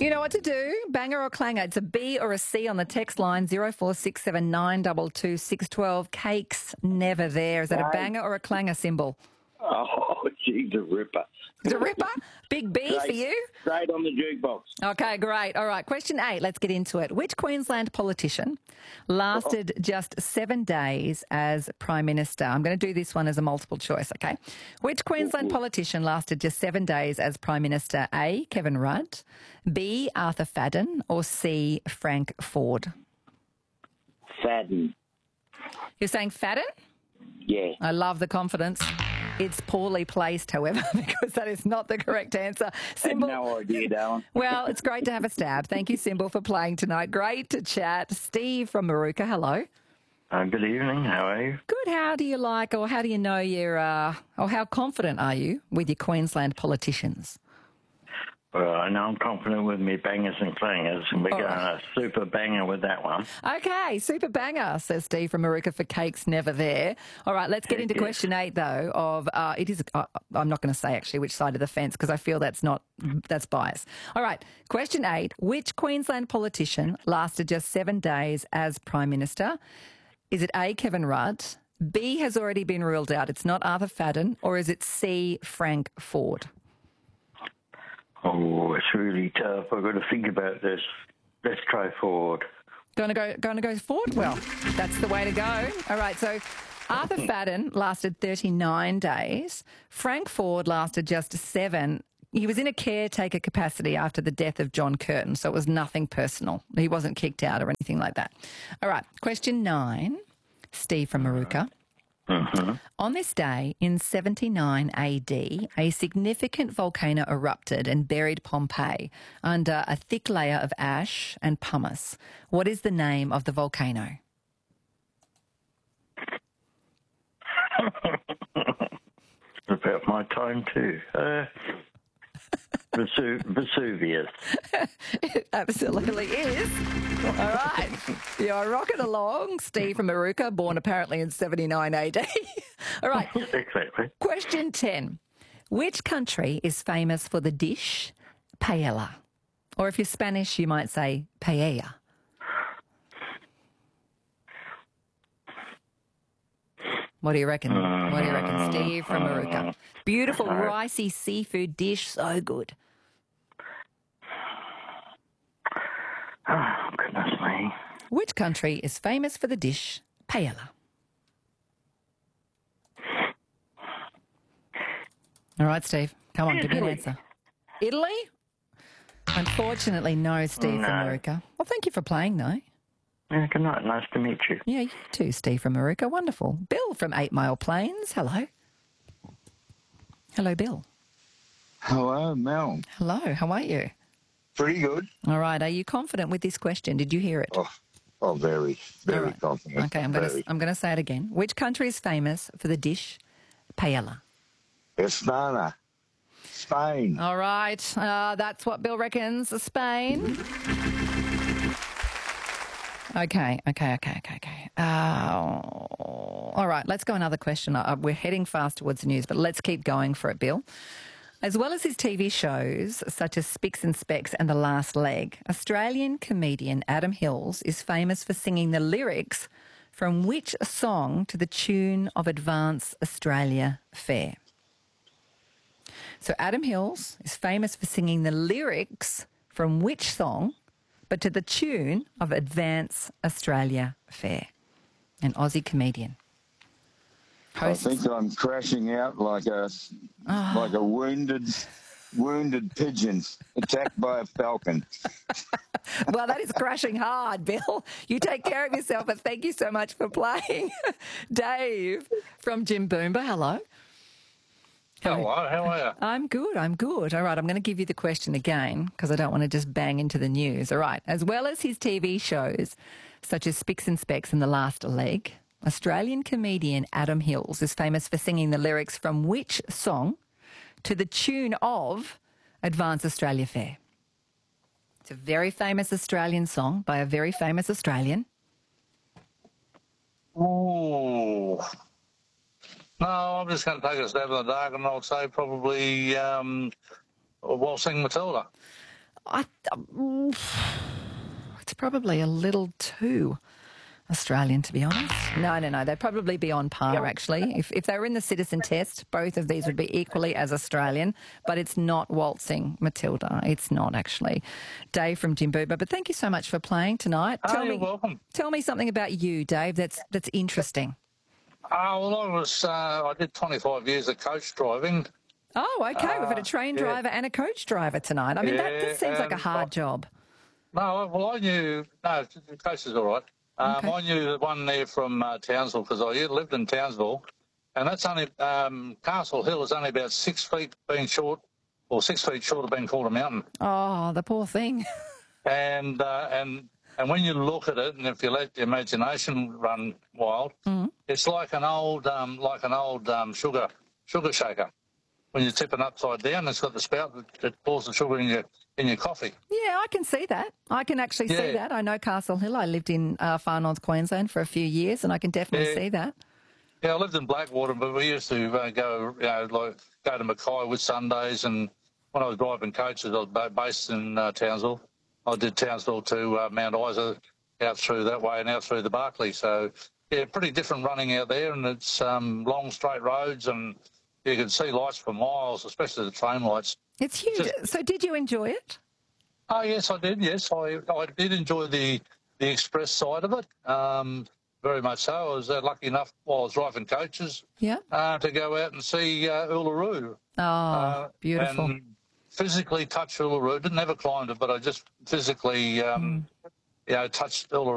You know what to do. Banger or clanger. It's a B or a C on the text line 0467922612. Cakes never there. Is that a banger or a clanger symbol? Oh, geez, a ripper. It's a ripper? Big B for you? Straight on the jukebox. Okay, great. All right, question 8. Let's get into it. Which Queensland politician lasted just 7 days as Prime Minister? I'm going to do this one as a multiple choice, okay? Which Queensland politician lasted just 7 days as Prime Minister? A, Kevin Rudd, B, Arthur Fadden, or C, Frank Ford? Fadden. You're saying Fadden? Yeah. I love the confidence. It's poorly placed, however, because that is not the correct answer. Symbol. I had no idea, darling. Well, it's great to have a stab. Thank you, Symbol, for playing tonight. Great to chat. Steve from Maruka, hello. Good evening. How are you? Good. How do you like, or how do you know or how confident are you with your Queensland politicians? Well, I know I'm confident with me bangers and clangers, and we're going a super banger with that one. Okay, super banger, says Steve from Maruka for Cakes Never There. All right, let's get into question 8, though, of it is, I'm not going to say actually which side of the fence because I feel that's bias. All right, question 8, which Queensland politician lasted just 7 days as Prime Minister? Is it A, Kevin Rudd, B, has already been ruled out, it's not Arthur Fadden, or is it C, Frank Ford? Oh, it's really tough. I've got to think about this. Let's try Ford. Going to go Ford? Well, that's the way to go. All right, so Arthur Fadden lasted 39 days. Frank Ford lasted just 7. He was in a caretaker capacity after the death of John Curtin, so it was nothing personal. He wasn't kicked out or anything like that. All right, question 9, Steve from Maruka. On this day in 79 AD, a significant volcano erupted and buried Pompeii under a thick layer of ash and pumice. What is the name of the volcano? About my time too. Vesuvius. It absolutely is. All right. You're rocking along. Steve from Maruka, born apparently in 79 AD. All right. Exactly. Question 10. Which country is famous for the dish paella? Or if you're Spanish, you might say paella. What do you reckon? Steve from Maruka? Beautiful, ricey seafood dish, so good. Oh, goodness me. Which country is famous for the dish paella? All right, Steve. Come on, give me an answer. Italy? Unfortunately, no, Steve from Maruka. Well, thank you for playing, though. Yeah, good night. Nice to meet you. Yeah, you too, Steve from Maruka. Wonderful. Bill from 8 Mile Plains. Hello. Hello, Bill. Hello, Mel. Hello, how are you? Pretty good. All right, are you confident with this question? Did you hear it? Oh, very confident. Okay, I'm going to say it again. Which country is famous for the dish paella? España. Spain. All right, that's what Bill reckons. Spain. Okay. All right, let's go another question. We're heading fast towards the news, but let's keep going for it, Bill. As well as his TV shows, such as Spicks and Specks and The Last Leg, Australian comedian Adam Hills is famous for singing the lyrics from which song to the tune of Advance Australia Fair? So Adam Hills is famous for singing the lyrics from which song, but to the tune of Advance Australia Fair? An Aussie comedian. Hosts. I think I'm crashing out like a wounded pigeon attacked by a falcon. Well, that is crashing hard, Bill. You take care of yourself, and thank you so much for playing. Dave from Jimboomba, hello. Hello, how are you? I'm good. All right, I'm going to give you the question again because I don't want to just bang into the news. All right, as well as his TV shows such as Spicks and Specks and The Last Leg, Australian comedian Adam Hills is famous for singing the lyrics from which song to the tune of Advance Australia Fair? It's a very famous Australian song by a very famous Australian. Oh. No, I'm just going to take a stab in the dark and I'll say probably Waltzing Matilda. It's probably a little too Australian, to be honest. No. They'd probably be on par, actually. If they were in the citizen test, both of these would be equally as Australian, but it's not waltzing, Matilda. It's not, actually. Dave from Jimboomba. But thank you so much for playing tonight. You're welcome. Tell me something about you, Dave, that's interesting. Well, I did 25 years of coach driving. Oh, okay. We've got a train driver and a coach driver tonight. I mean, that seems like a hard job. No, well, I knew... No, the coach is all right. Okay. I knew the one there from Townsville because I lived in Townsville, and that's only... Castle Hill is only about 6 feet being short, or 6 feet short of being called a mountain. Oh, the poor thing. And when you look at it, and if you let the imagination run wild, it's like an old sugar shaker. When you tip it upside down, it's got the spout that pours the sugar in your coffee. Yeah, I can see that. I can actually see that. I know Castle Hill. I lived in far north Queensland for a few years, and I can definitely see that. Yeah, I lived in Blackwater, but we used to go to Mackay with Sundays, and when I was driving coaches, I was based in Townsville. I did Townsville to Mount Isa, out through that way and out through the Barkly. So, yeah, pretty different running out there, and it's long, straight roads, and you can see lights for miles, especially the train lights. It's huge. So did you enjoy it? Oh, yes, I did, yes. I did enjoy the express side of it, very much so. I was lucky enough while I was driving coaches to go out and see Uluru. Oh, beautiful. And physically touch Uluru. Never climbed it, but I just physically touched Uluru.